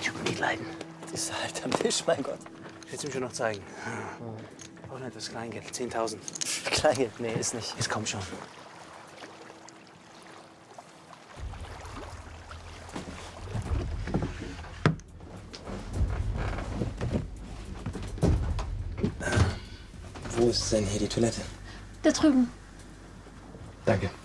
schon mitleiden. Die ist halt am Tisch, mein Gott. Ich will es ihm schon noch zeigen. Auch nicht das Kleingeld, 10.000. Kleingeld? Nee, ist nicht. Jetzt komm schon. Wo ist denn hier die Toilette? Da drüben. Danke.